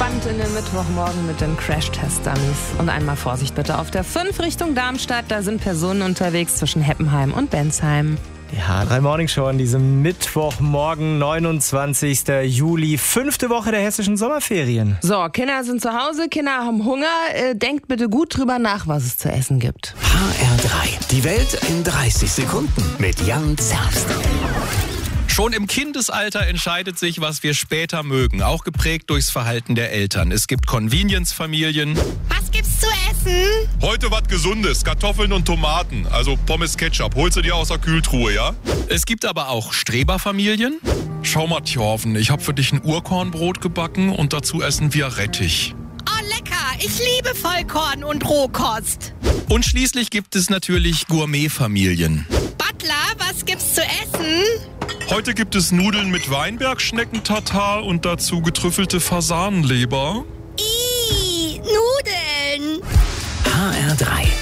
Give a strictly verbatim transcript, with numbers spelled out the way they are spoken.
entspannt in den Mittwochmorgen mit den Crash-Test-Dummies. Und einmal Vorsicht bitte auf der fünf Richtung Darmstadt. Da sind Personen unterwegs zwischen Heppenheim und Bensheim. Die H drei Morning Show an diesem Mittwochmorgen, neunundzwanzigster Juli, fünfte Woche der hessischen Sommerferien. So, Kinder sind zu Hause, Kinder haben Hunger. Äh, denkt bitte gut drüber nach, was es zu essen gibt. H R drei, die Welt in dreißig Sekunden mit Jan Zerbst. Schon im Kindesalter entscheidet sich, was wir später mögen, auch geprägt durchs Verhalten der Eltern. Es gibt Convenience-Familien. Was gibt's zu essen? Heute was Gesundes, Kartoffeln und Tomaten, also Pommes Ketchup. Holst du dir aus der Kühltruhe, ja? Es gibt aber auch Streberfamilien. Schau mal, Thjorven, ich hab für dich ein Urkornbrot gebacken und dazu essen wir Rettich. Oh, lecker. Ich liebe Vollkorn und Rohkost. Und schließlich gibt es natürlich Gourmetfamilien. Butler, was gibt's zu essen? Heute gibt es Nudeln mit Weinbergschnecken-Tatar und dazu getrüffelte Fasanenleber. Ih,